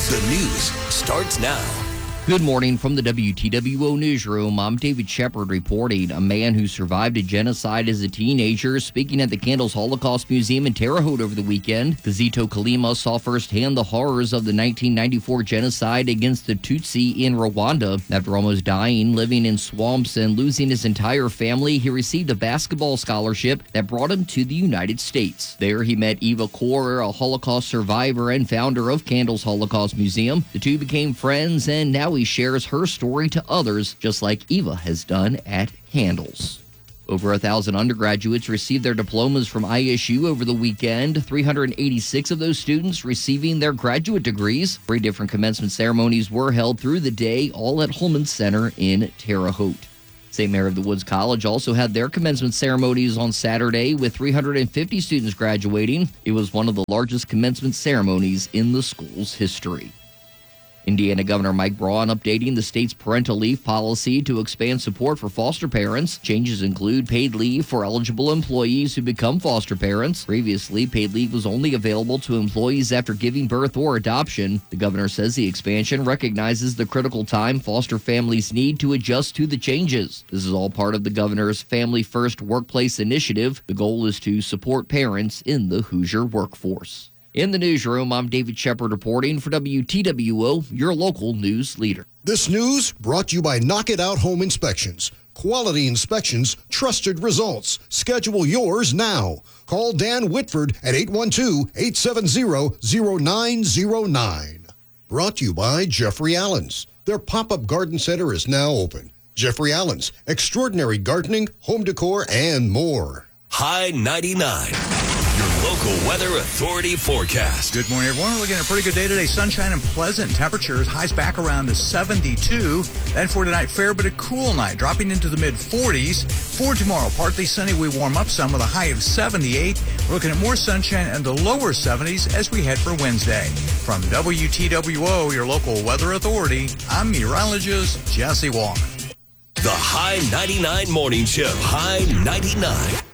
The news starts now. Good morning from the WTWO newsroom. I'm David Shepard reporting. A man who survived a genocide as a teenager speaking at the Candles Holocaust Museum in Terre Haute over the weekend. Kizito Kalima saw firsthand the horrors of the 1994 genocide against the Tutsi in Rwanda. After almost dying, living in swamps, and losing his entire family, he received a basketball scholarship that brought him to the United States. There he met Eva Kor, a Holocaust survivor and founder of Candles Holocaust Museum. The two became friends, and now he shares her story to others, just like Eva has done at Candles. Over 1,000 undergraduates received their diplomas from ISU over the weekend, 386 of those students receiving their graduate degrees. 3 different commencement ceremonies were held through the day, all at Holman Center in Terre Haute. St. Mary of the Woods College also had their commencement ceremonies on Saturday, with 350 students graduating. It was one of the largest commencement ceremonies in the school's history. Indiana Governor Mike Braun updating the state's parental leave policy to expand support for foster parents. Changes include paid leave for eligible employees who become foster parents. Previously, paid leave was only available to employees after giving birth or adoption. The governor says the expansion recognizes the critical time foster families need to adjust to the changes. This is all part of the governor's Family First Workplace initiative. The goal is to support parents in the Hoosier workforce. In the newsroom, I'm David Shepard reporting for WTWO, your local news leader. This news brought to you by Knock It Out Home Inspections. Quality inspections, trusted results. Schedule yours now. Call Dan Whitford at 812-870-0909. Brought to you by Jeffrey Allen's. Their pop-up garden center is now open. Jeffrey Allen's, extraordinary gardening, home decor, and more. High 99. Your local weather authority forecast. Good morning, everyone. We're looking at a pretty good day today. Sunshine and pleasant temperatures. Highs back around to 72. Then for tonight, fair but a cool night, dropping into the mid-40s. For tomorrow, partly sunny. We warm up some with a high of 78. We're looking at more sunshine and the lower 70s as we head for Wednesday. From WTWO, your local weather authority, I'm meteorologist Jesse Walker. The High 99 Morning Show. High 99.